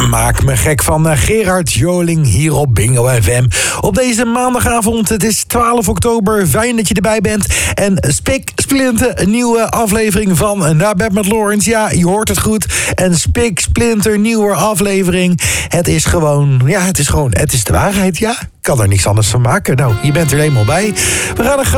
Maak me gek van Gerard Joling hier op Bingo FM. Op deze maandagavond, het is 12 oktober. Fijn dat je erbij bent. En Spik Splinter, een nieuwe aflevering van Naar Bed met Lawrence. Ja, je hoort het goed. Een Spik Splinter nieuwe aflevering. Het is de waarheid, ja. Ik kan er niks anders van maken. Nou, je bent er helemaal bij. We gaan een